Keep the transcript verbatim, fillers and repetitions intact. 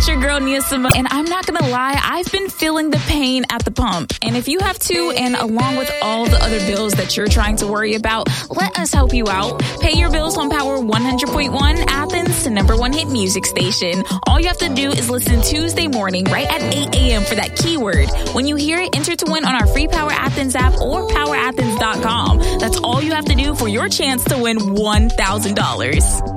It's your girl, Nia Simone, and I'm not going to lie, I've been feeling the pain at the pump. And if you have too, and along with all the other bills that you're trying to worry about, let us help you out. Pay your bills on Power one hundred point one, Athens' number one hit music station. All you have to do is listen Tuesday morning right at eight a.m. for that keyword. When you hear it, enter to win on our free Power Athens app or power athens dot com. That's all you have to do for your chance to win one thousand dollars.